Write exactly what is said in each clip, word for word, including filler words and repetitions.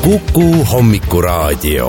Kuku Hommikuraadio.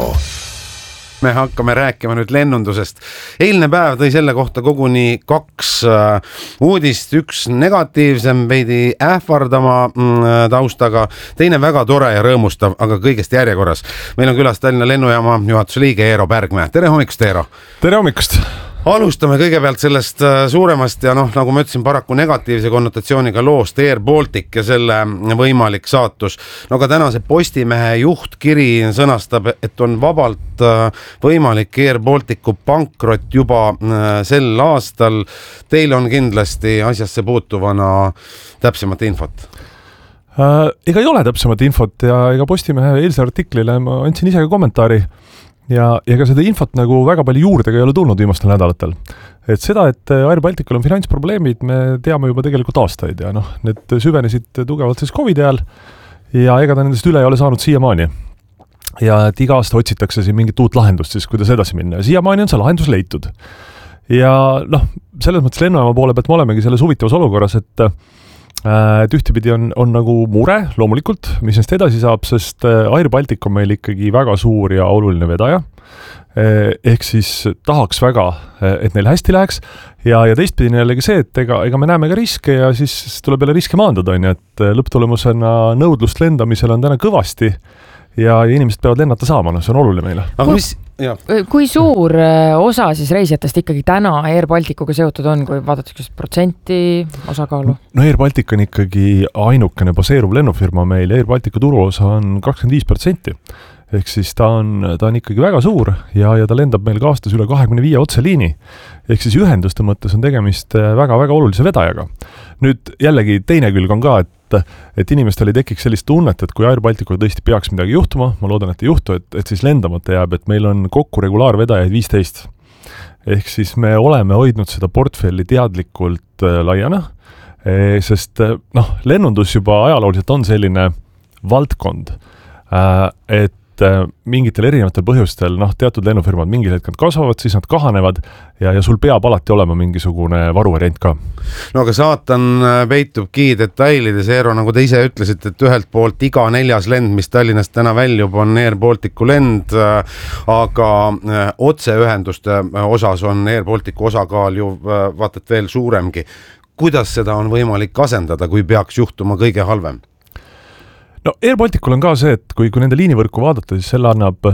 Me hakkame rääkima nüüd lennundusest. Eilne päev tõi selle kohta koguni kaks uh, uudist, üks negatiivsem, veidi ähvardama mm, taustaga, teine väga tore ja rõõmustav, aga kõigest järjekorras. Meil on külas Tallinna lennujaama juhatuse liige Eero Pärgmäe. Tere hommikust, Eero! Tere hommikust! Alustame kõigepealt sellest suuremast ja noh, nagu ma ütlesin, paraku negatiivse konnotatsiooniga loost Air Baltic ja selle võimalik saatus. No ka tänase Postimehe juhtkiri sõnastab, et on vabalt võimalik Air Balticu pankrot juba sel aastal. Teil on kindlasti asjasse puutuvana täpsemat infot. Äh, ega ei ole täpsemat infot ja ega Postimehe eilse artiklile ma andsin ise ka kommentaari. Ja, ja ka seda infot nagu väga palju juurde ei ole tulnud viimastel nädalatel. Et seda, et Air Balticul on finantsprobleemid, me teame juba tegelikult aastaid ja noh, need süvenesid tugevalt siis COVID ajal ja ega ta nendest üle ei ole saanud siiamaani. Ja et iga aasta otsitakse siin mingit uut lahendust siis, kuidas edasi minna. Ja siiamaani on see lahendus leitud. Ja noh, selles mõttes lennujaama poole pealt me olemegi selles huvitavas olukorras, et et ühtepidi on, on nagu mure, loomulikult, mis neist edasi saab, sest Air Baltic on meil ikkagi väga suur ja oluline vedaja. Ehk siis tahaks väga, et neil hästi läheks ja, ja teistpidi jällegi see, et ega, ega me näeme ka riske ja siis tuleb jälle riske maandada, on, et lõpptulemusena nõudlust lendamisel on täna kõvasti ja inimesed peavad lennata saama, no see on oluline meile. Aga mis, ja. Kui suur osa siis reisijatest ikkagi täna Air Balticuga seotud on, kui vaadatakse protsenti osakaalu? No Air Baltic on ikkagi ainukene baseeruv lennufirma meil. Air Balticu turuosa on kakskümmend viis protsenti. Ehk siis ta on, ta on ikkagi väga suur ja, ja ta lendab meil ka aastas üle kahekümne viie otseliini. Ehk siis ühenduste mõttes on tegemist väga-väga olulise vedajaga. Nüüd jällegi teine külg on ka, et et inimestel ei tekiks sellist tunnet, et kui Air Balticuga tõesti peaks midagi juhtuma, ma loodan, et ei juhtu, et, et siis lendamata jääb, et meil on kokku regulaarvedajaid viisteist. Ehk siis me oleme hoidnud seda portfelli teadlikult laiana, sest noh, lennundus juba ajalooliselt on selline valdkond, et mingitel erinevatel põhjustel, noh, teatud lennufirmad mingil hetkel kasvavad, siis nad kahanevad ja, ja sul peab alati olema mingisugune varuvariant ka. No aga saatan peitubki detailides, Eero, nagu te ise ütlesite, et ühelt poolt iga neljas lend, mis Tallinnast täna väljub, on Air Balticu lend, aga otseühenduste osas on Air Balticu osakaal ju vaatat veel suuremgi. Kuidas seda on võimalik asendada, kui peaks juhtuma kõige halvem? No Air Balticul on ka see, et kui, kui nende liinivõrku vaadata, siis selle annab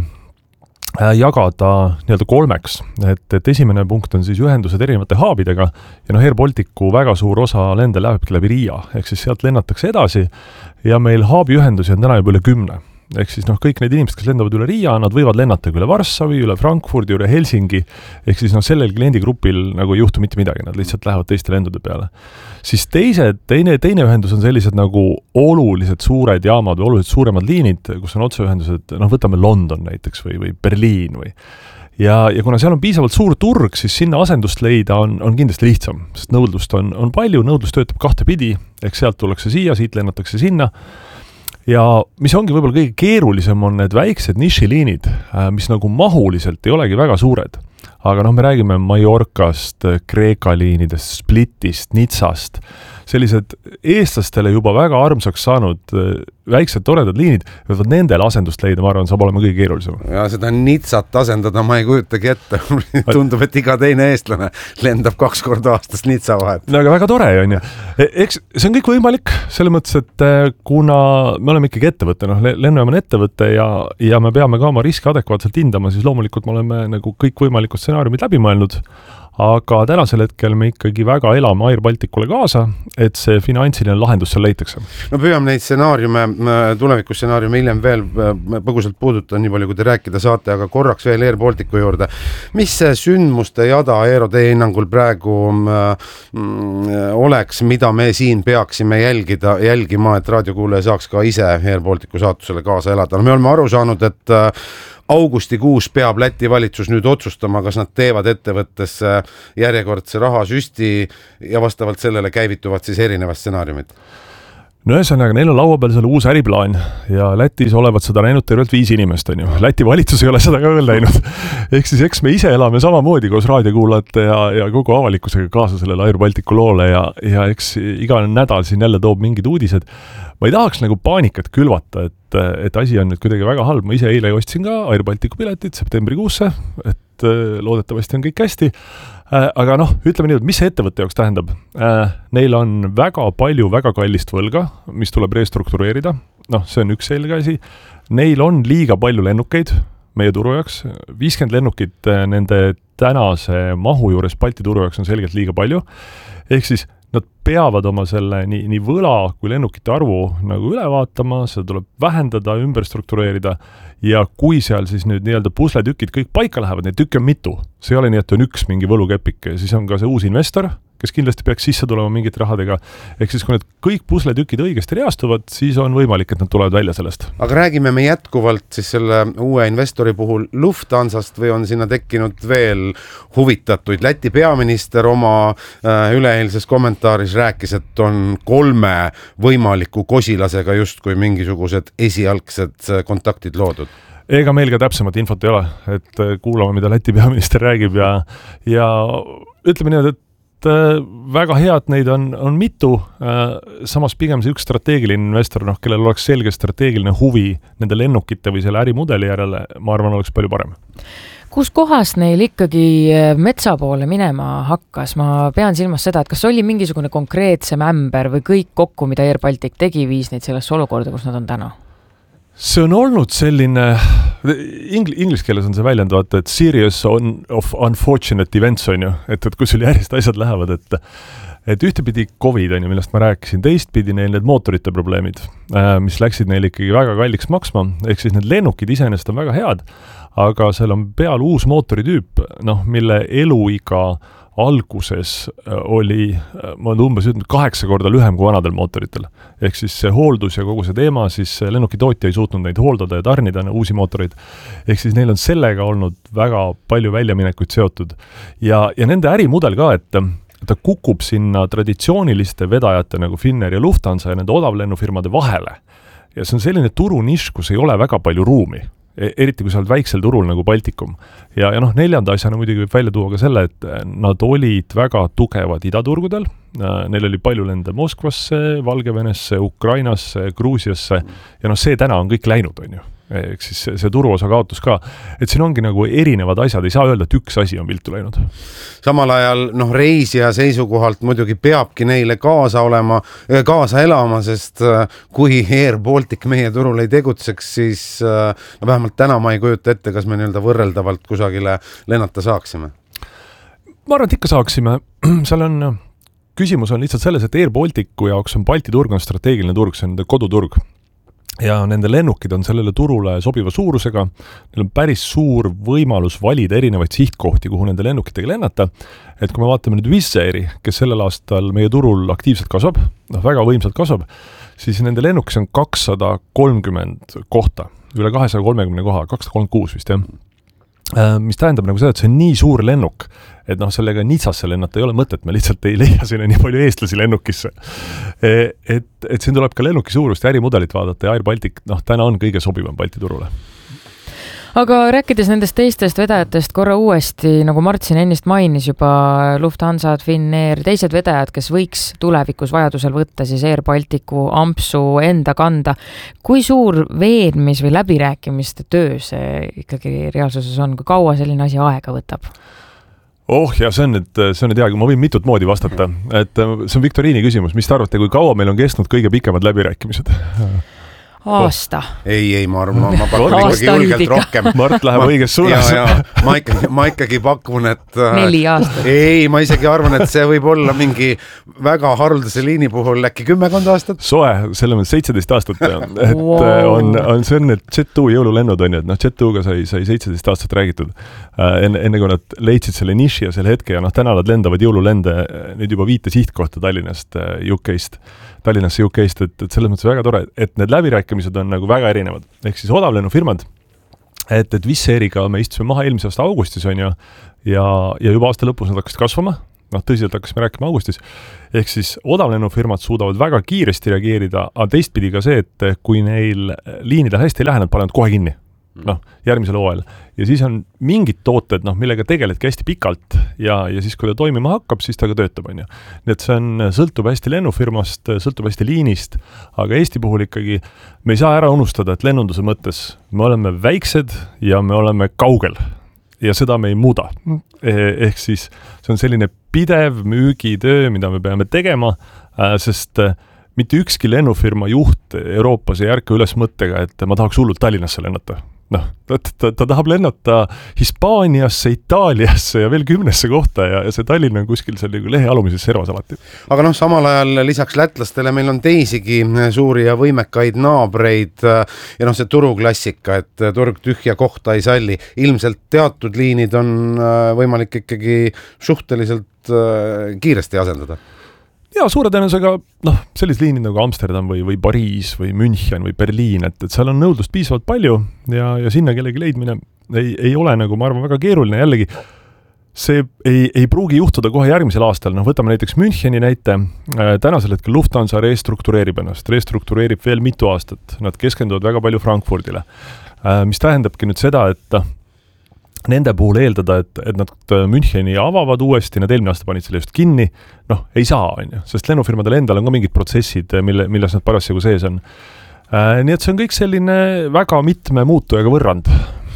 jagada nii-öelda kolmeks. Et, et esimene punkt on siis ühendused erinevate haabidega ja no Air Balticu väga suur osa lende lähebki läbi Riia, ehk siis sealt lennatakse edasi ja meil haabiühendusi on täna juba üle kümne. Ehk siis noh, kõik need inimesed, kes lendavad üle Riia, nad võivad lennata üle Varssavi, üle Frankfurdi, üle Helsingi, ehk siis noh, sellel kliendigrupil nagu ei juhtu mitte midagi, nad lihtsalt lähevad teiste lendude peale. Siis teised, teine, teine ühendus on sellised nagu olulised suured jaamad või olulised suuremad liinid, kus on otseühendused, noh, võtame London näiteks või, või Berliin või ja, ja kuna seal on piisavalt suur turg, siis sinna asendust leida on, on kindlasti lihtsam, sest nõudlust on, on palju, nõudlust töötab kahte pidi, ehk sealt tullakse siia, siit lennatakse sinna. Ja mis ongi võib-olla kõige keerulisem on need väiksed nišiliinid, mis nagu mahuliselt ei olegi väga suured. Aga noh, me räägime Mallorcast, Kreeka liinidest, Splitist, Nitsast. Sellised eestlastele juba väga armsaks saanud väiksed toredad liinid, võivad nendel asendust leida, ma arvan, saab olema kõige keerulisem. Ja seda Nitsat asendada ma ei kujutagi ette. Tundub, et iga teine eestlane lendab kaks korda aastas Nitsa vahet. No aga väga tore on ju. Eks see on kõik võimalik, selle mõttes, et kuna me oleme ikkagi ettevõte, noh, lennujaam on ettevõte ja, ja me peame ka oma riske adekvaatselt hindama, siis loomulikult me oleme nagu kõik võimalikud stsenaariumid läbi mõelnud. Aga tänasel hetkel me ikkagi väga elame Air Balticule kaasa, et see finantsiline lahendus seal leitakse. No püüame neid stsenaariume, tulevikusstsenaariume hiljem veel põgusalt puuduta, nii palju kui te rääkida saate, aga korraks veel Air Balticu juurde. Mis see sündmuste jada, Eero, teie hinnangul praegu mm, oleks, mida me siin peaksime jälgida, jälgima, et raadiokuulaja saaks ka ise Air Balticu saatusele kaasa elada? No me oleme aru saanud, et augustikuus peab Läti valitsus nüüd otsustama, kas nad teevad ettevõttesse järjekordse rahasüsti ja vastavalt sellele käivituvad siis erinevad stsenaariumid. no ühesõnaga, neil on laua peal selle uus äriplaan ja Lätis olevat seda näinud tervelt viis inimest, on ju. Läti valitsus ei ole seda ka veel näinud. Ehk siis eks me ise elame samamoodi koos raadiokuulajate ja, ja kogu avalikkusega kaasa sellele Air Balticu loole ja, ja eks iga nädal siin jälle toob mingid uudised. Ma ei tahaks nagu paanikat külvata, et, et asi on nüüd kuidagi väga halb. Ma ise eile ostsin ka Air Balticu piletit septembrikuusse, et loodetavasti on kõik hästi. Aga noh, ütleme nii, et mis see ettevõtte jaoks tähendab? Neil on väga palju väga kallist võlga, mis tuleb restruktureerida. Noh, see on üks selge asi. Neil on liiga palju lennukeid meie turu jaoks. viiskümmend lennukit nende tänase mahu juures Balti turu jaoks on selgelt liiga palju. Ehk siis nad peavad oma selle nii, nii võla kui lennukite arvu nagu üle vaatama, seda tuleb vähendada, ümber struktureerida ja kui seal siis nüüd nii-öelda pusletükid kõik paika lähevad, neid tükke on mitu. See ei ole nii, et on üks mingi võlukepik, siis on ka see uus investor, kes kindlasti peaks sisse tulema mingite rahadega. Ehk siis kui need kõik pusletükid õigesti reastuvad, siis on võimalik, et nad tulevad välja sellest. Aga räägime me jätkuvalt siis selle uue investori puhul Lufthansast või on sinna tekkinud veel huvitatuid? Läti peaminister oma äh, üleeilses kommentaaris rääkis, et on kolme võimaliku kosilasega justkui mingisugused esialgsed kontaktid loodud. Ega meil ka täpsemat infot ei ole, et kuulame, mida Läti peaminister räägib ja, ja ütleme nii, et väga hea, et neid on, on mitu, samas pigem see üks strateegiline investor, noh, kellel oleks selge strateegiline huvi nende lennukite või selle ärimudeli järele, ma arvan, oleks palju parem. Kus kohas neil ikkagi metsa poole minema hakkas? Ma pean silmas seda, et kas oli mingisugune konkreetsem ämber või kõik kokku, mida Air Baltic tegi, viis neid sellesse olukorda, kus nad on täna? See on olnud selline, ingl- inglis keeles on see väljend, vaata, et serious on, of unfortunate events on ju, et, et kui sul järjest asjad lähevad, et, et ühtepidi COVID on ju, millest ma rääkisin, teistpidi neil need mootorite probleemid, mis läksid neil ikkagi väga kalliks maksma, ehk siis need lennukid iseenesest on väga head, aga seal on peal uus mootoritüüp, noh, mille eluiga alguses oli, ma olen umbes ütlenud, kaheksa korda lühem kui vanadel mootoritel. Ehk siis see hooldus ja kogu see teema, siis lennukitootja ei suutnud neid hooldada ja tarnida uusi mootoreid. Ehk siis neil on sellega olnud väga palju väljaminekuid seotud. Ja, ja nende ärimudel ka, et ta kukub sinna traditsiooniliste vedajate nagu Finnair ja Lufthansa ja nende odavlennufirmade vahele. Ja see on selline turunišk, kus ei ole väga palju ruumi. Eriti kui sa oled väiksel turul nagu Baltikum. Ja, ja noh, neljanda asjana muidugi võib välja tuua ka selle, et nad olid väga tugevad idaturgudel. Neil oli palju lende Moskvasse, Valgevenesse, Ukrainasse, Gruusiasse ja noh, see täna on kõik läinud, on ju. Ehk siis see, see turuosa kaotus ka. Et siin ongi nagu erinevad asjad, ei saa öelda, et üks asi on viltu läinud. Samal ajal noh, reisija seisukohalt muidugi peabki neile kaasa olema, kaasa elama, sest kui Air Baltic meie turul ei tegutseks, siis no vähemalt täna ma ei kujuta ette, kas me nii-öelda võrreldavalt kusagile lennata saaksime. Ma arvan, et ikka saaksime. Seal on, küsimus on lihtsalt selles, et Air Balticu jaoks on Balti turg on strateegiline turg, see on koduturg. Ja nende lennukid on sellele turule sobiva suurusega, neil on päris suur võimalus valida erinevaid sihtkohti, kuhu nende lennukitega lennata, et kui me vaatame nüüd Wizz Airi, kes sellel aastal meie turul aktiivselt kasvab, noh väga võimsalt kasvab, siis nende lennukis on kakssada kolmkümmend kohta, üle kahesaja kolmekümne koha, kakssada kolmkümmend kuus vist jah. Mis tähendab nagu seda, et see on nii suur lennuk, et noh, sellega Nitsasse lennata ei ole mõtet, me lihtsalt ei leia sinna nii palju eestlasi lennukisse. Et, et siin tuleb ka lennuki suurust ja ärimudelit vaadata ja Air Baltic, noh, täna on kõige sobivam Balti turule. Aga rääkides nendest teistest vedajatest korra uuesti, nagu Mart siin ennist mainis juba Lufthansa, Finnair, teised vedajad, kes võiks tulevikus vajadusel võtta siis Air Balticu ampsu enda kanda. Kui suur veenmis või läbirääkimiste töö see ikkagi reaalsuses on, kui kaua selline asi aega võtab? Oh ja see on nüüd, see on nüüd hea, ma võin mitut moodi vastata, et see on Viktoriini küsimus, mis te arvate, kui kaua meil on kestnud kõige pikemad läbirääkimised? Aasta. Ei, ei, ma arvan, ma pakun ikkagi julgelt rohkem. Mart läheb õiges suunas. Ja, ja, ma, ikkagi, ma ikkagi pakun, et... Neli aastat. Ei, ma isegi arvan, et see võib olla mingi väga haruldase liini puhul äkki kümmekond aastat. Soe, selle mõttes seitseteist aastat. Et wow. on, on see on need Jet two jõululennud on ju, et noh, Jet two'ga sai, sai seitseteist aastat räägitud. Enne, enne kui nad leidsid selle niši ja selle hetke ja noh, täna nad lendavad jõululende nüüd juba viite sihtkohta Tallinnast, U K-st. Tallinnasse U K-st, et, et selles mõttes väga tore, et need läbirääkimised on nagu väga erinevad. Ehk siis odavlennufirmad, et, et Wizz Airiga me istusime maha eelmise aasta augustis on ju, ja, ja juba aasta lõpus nad hakkasid kasvama, noh tõsiselt hakkasime rääkima augustis, ehk siis odavlennufirmad suudavad väga kiiresti reageerida, aga teistpidi ka see, et kui neil liinidel hästi ei lähe, nad panevad kohe kinni. Noh, järgmisel hooajal. Ja siis on mingid tooted, noh, millega tegeledki hästi pikalt ja, ja siis, kui ta toimima hakkab, siis ta ka töötab, on ju. Nii et see on, sõltub hästi lennufirmast, sõltub hästi liinist, aga Eesti puhul ikkagi me ei saa ära unustada, et lennunduse mõttes me oleme väiksed ja me oleme kaugel ja seda me ei muuda. Ehk siis see on selline pidev müügitöö, mida me peame tegema, sest mitte ükski lennufirma juht Euroopas ei ärka üles mõttega, et ma tahaks hullult Tallinnasse lennata. Noh, ta, ta, ta tahab lennata Hispaaniasse, Itaaliasse ja veel kümnesse kohta ja, ja see Tallinn on kuskil seal nagu lehe alumises servas alati. Aga noh, samal ajal lisaks lätlastele meil on teisigi suuri ja võimekaid naabreid ja noh, see turuklassika, et turg tühja kohta ei salli. Ilmselt teatud liinid on võimalik ikkagi suhteliselt kiiresti asendada. Ja suure tõenäosusega, noh, sellised liinid nagu Amsterdam või, või Pariis või München või Berliin, et, et seal on nõudlust piisavalt palju ja, ja sinna kellegi leidmine ei, ei ole nagu, ma arvan, väga keeruline. Jällegi, see ei, ei pruugi juhtuda kohe järgmisel aastal. Noh, võtame näiteks Müncheni näite. Tänasel hetkel Lufthansa restruktureerib ennast, restruktureerib veel mitu aastat. Nad keskenduvad väga palju Frankfurdile, mis tähendabki nüüd seda, et nende puhul eeldada, et, et nad Müncheni avavad uuesti, nad eelmine aasta panid selle just kinni, noh, ei saa, on ju, sest lennufirmadel endal on ka mingid protsessid, mille, milles nad parasjagu sees on. Äh, nii et see on kõik selline väga mitme muutujaga võrrand.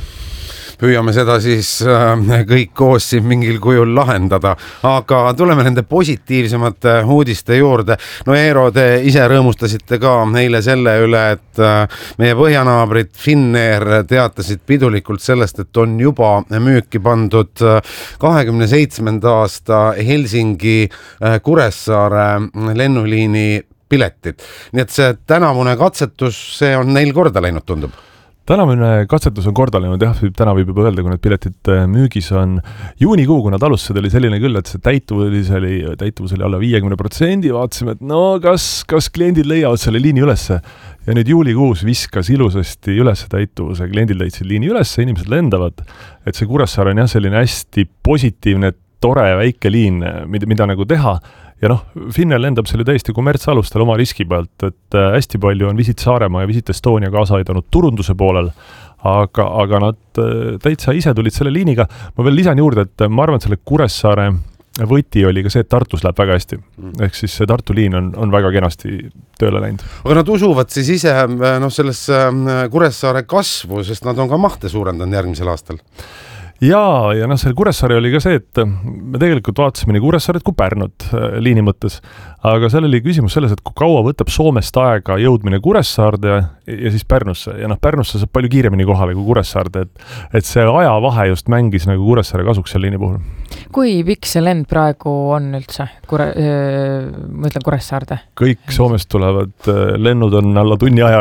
Püüame seda siis äh, kõik koos siin mingil kujul lahendada, aga tuleme nende positiivsemate uudiste juurde. No Eero, te ise rõõmustasite ka eile selle üle, et äh, meie põhjanaabrid Finnair teatasid pidulikult sellest, et on juba müüki pandud kahekümne seitsmenda aasta Helsingi äh, Kuressaare lennuliini piletid. Nii et see tänavune katsetus, see on neil korda läinud, tundub. Tänavune katsetus on korda läinud, jah, täna võib juba öelda, kui need piletid müügis on juunikuu, kui nad alustasid, oli selline küll, et see täituvus oli, täituvus oli alla viiekümne protsendi, vaatasime, et no kas, kas kliendid leiavad selle liini ülesse. Ja nüüd juulikuus viskas ilusasti ülesse täituvuse, kliendid leidsid liini ülesse, inimesed lendavad, et see Kuressaare on jah selline hästi positiivne, tore väike liin, mida, mida nagu teha. Ja noh, Finnair lendab selle täiesti kommertsalustel oma riski pealt, et hästi palju on Visit Saaremaa ja Visit Estonia kaasa aidanud turunduse poolel, aga, aga nad täitsa ise tulid selle liiniga. Ma veel lisan juurde, et ma arvan, et selle Kuressaare võti oli ka see, et Tartus läheb väga hästi. Ehk siis see Tartu liin on, on väga kenasti tööle läinud. Aga nad usuvad siis ise no, sellesse Kuressaare kasvu, sest nad on ka mahte suurendanud järgmisel aastal. Ja, ja noh, selle Kuressaare oli ka see, et me tegelikult vaatasime nii Kuressaaret kui Pärnut liini mõttes, aga seal oli küsimus selles, et kui kaua võtab Soomest aega jõudmine Kuressaarde ja, ja siis Pärnusse. Ja noh, Pärnusse saab palju kiiremini kohale kui Kuressaarde, et, et see ajavahe just mängis nagu Kuressaare kasuks seal liini puhul. Kui pikk see lend praegu on üldse? Kure, öö, ma ütlen Kuressaarde. Kõik Soomest tulevad lennud on alla tunni aja.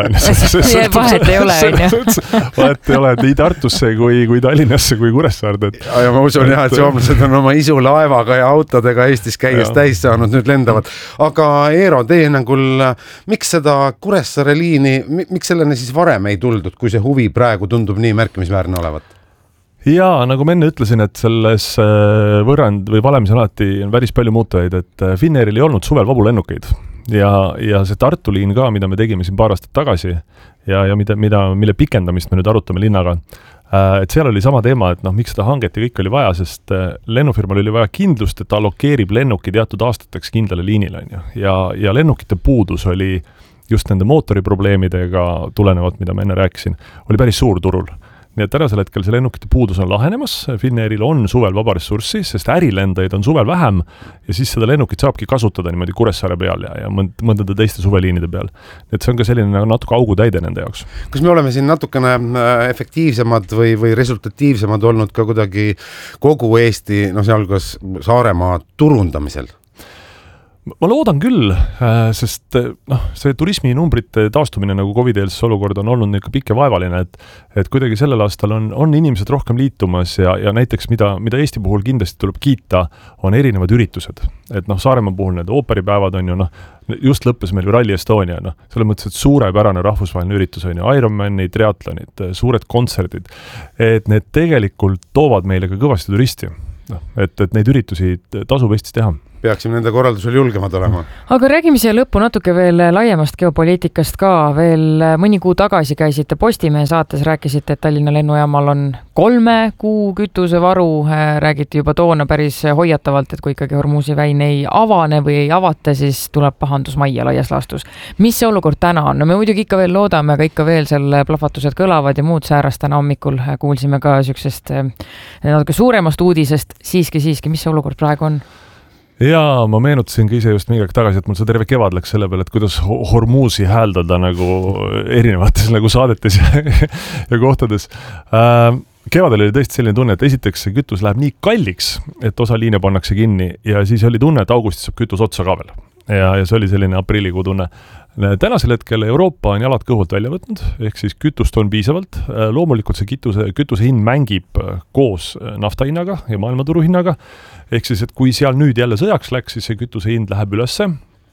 Vahet ei ole, on ju. Vahet ei ole, et nii Tartusse kui, kui Tallinnasse kui Kuressaarde. Et, ja ma usun jah, et soomlased on oma isu laevaga ja autodega Eestis käies täis saanud, nüüd lendavad. Aga Eero, teie hinnangul, miks seda Kuressaare liini, miks selleni siis varem ei tuldud, kui see huvi praegu tundub nii märkimisväärne olevat? Jaa, nagu ma enne ütlesin, et selles võrrand või valemis on alati päris palju muutujaid, et Finnairil ei olnud suvel vabu lennukeid ja, ja see Tartu liin ka, mida me tegime siin paar aastat tagasi ja, ja mida, mida, mille pikendamist me nüüd arutame linnaga, et seal oli sama teema, et noh, miks seda hanget ja kõik oli vaja, sest lennufirmal oli vaja kindlust, et ta allokeerib lennuki teatud aastateks kindlale liinile on ju. Ja, ja lennukite puudus oli just nende mootoriprobleemidega tulenevat, mida ma enne rääkisin, oli päris suur turul. Nii et tänasel hetkel see lennukite puudus on lahenemas, Finnairil on suvel vaba ressurssi, sest ärilendajaid on suvel vähem ja siis seda lennukit saabki kasutada niimoodi Kuressaare peal ja, ja mõndade teiste suveliinide peal. Et see on ka selline natuke augu täide nende jaoks. Kas me oleme siin natukene efektiivsemad või, või resultatiivsemad olnud ka kuidagi kogu Eesti, no sealhulgas Saaremaa turundamisel? Ma loodan küll, sest noh, see turisminumbrite taastumine nagu COVID-eelses olukord on olnud niisugune pikk ja vaevaline, et, et kuidagi sellel aastal on, on inimesed rohkem liitumas ja, ja näiteks mida, mida Eesti puhul kindlasti tuleb kiita, on erinevad üritused. Et noh, Saaremaa puhul need ooperipäevad on ju noh, just lõppes meil ju Rally Estonia, noh, selle mõttes, et suurepärane rahvusvaheline üritus on ju, Ironmanid, triatlonid, suured kontserdid, et need tegelikult toovad meile ka kõvasti turisti. noh, et, et neid üritusi tasub Eestis teha. Peaksime nende korraldusel julgemad olema. Aga räägime siia lõppu natuke veel laiemast geopoliitikast ka. Veel mõni kuu tagasi käisite Postimehe saates, rääkisite, et Tallinna lennujaamal on kolme kuu kütusevaru. Räägiti juba toona päris hoiatavalt, et kui ikkagi Hormuzi väin ei avane või ei avata, siis tuleb pahandus majja laias laastus. Mis see olukord täna on? No me muidugi ikka veel loodame, aga ikka veel selle plahvatused kõlavad ja muud säärast täna hommikul kuulsime ka süksest natuke suuremast uudisest. Siiski, siiski, mis see olukord praegu on? Jaa, ma meenutasin ka ise just mingi aeg tagasi, et mul see terve kevad läks selle peale, et kuidas Hormuzi hääldada nagu erinevates nagu saadetes ja, ja kohtades. Äh, kevadel oli tõesti selline tunne, et esiteks see kütus läheb nii kalliks, et osa liine pannakse kinni ja siis oli tunne, et augustis saab kütus otsa ka veel. Ja, ja see oli selline aprillikuu tunne. Tänasel hetkel Euroopa on jalad kõhult välja võtnud, ehk siis kütust on piisavalt. Loomulikult see kütuse, kütuse hind mängib koos nafta hinnaga ja maailmaturu hinnaga. Ehk siis, et kui seal nüüd jälle sõjaks läks, siis see kütuse hind läheb ülesse.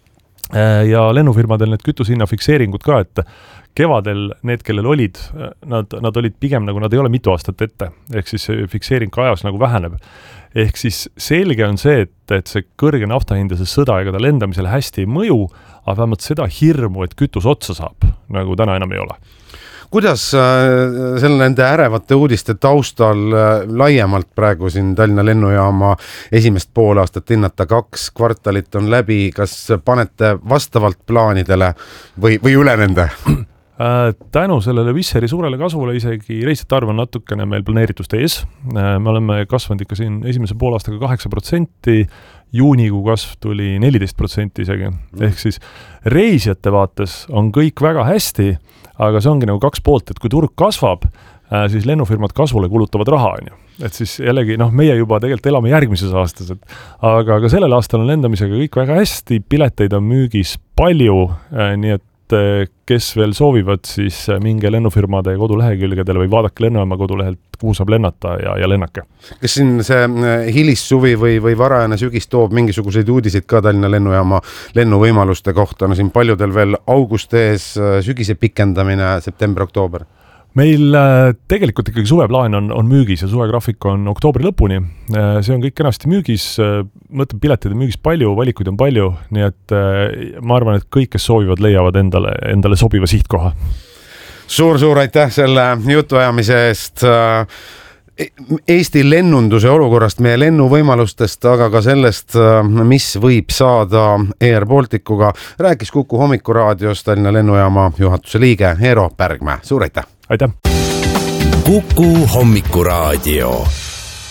Ja lennufirmadel need kütuse hinna fikseeringud ka, et kevadel need, kellel olid, nad, nad olid pigem nagu nad ei ole mitu aastat ette. Ehk siis see fikseering ka ajas nagu väheneb. Ehk siis selge on see, et, et see kõrge naftahind ja see sõda, ega ta lendamisele hästi ei mõju, aga vähemalt seda hirmu, et kütus otsa saab, nagu täna enam ei ole. Kuidas selle nende ärevate uudiste taustal laiemalt praegu siin Tallinna lennujaama esimest pool aastat hinnata, kaks kvartalit on läbi, kas panete vastavalt plaanidele või, või üle nende? Tänu sellele Wisseri suurele kasvule isegi reisijate arv on natukene meil planeeritust ees. Me oleme kasvanud ikka siin esimese poolaastaga kaheksa protsenti, juunikuu kasv tuli neliteist protsenti isegi. Ehk siis reisijate vaates on kõik väga hästi, aga see ongi nagu kaks poolt, et kui turg kasvab, siis lennufirmad kasvule kulutavad raha. Et siis jällegi, noh, meie juba tegelikult elame järgmises aastas, et, aga ka sellel aastal on lendamisega kõik väga hästi, pileteid on müügis palju, nii et kes veel soovivad, siis minge lennufirmade kodulehekülgedele või vaadake lennujaama kodulehelt, kuhu saab lennata ja, ja lennake. Kas siin see hilissuvi või, või varajane sügis toob mingisuguseid uudiseid ka Tallinna lennujaama lennuvõimaluste kohta? No siin paljudel veel august ees, sügise pikendamine, september-oktoober. Meil tegelikult ikkagi suveplaan on, on müügis ja suvegraafik on oktoobri lõpuni. See on kõik kenasti müügis, mõtleb piletid on müügis palju, valikuid on palju, nii et ma arvan, et kõik, kes soovivad, leiavad endale, endale sobiva sihtkoha. Suur-suur aitäh selle jutuajamise eest Eesti lennunduse olukorrast, meie lennuvõimalustest, aga ka sellest, mis võib saada Air Balticuga. Rääkis Kuku hommikuraadios Tallinna lennujaama juhatuse liige Eero Pärgmäe. Suur aitäh! Aitäh! Kuku hommikuraadio.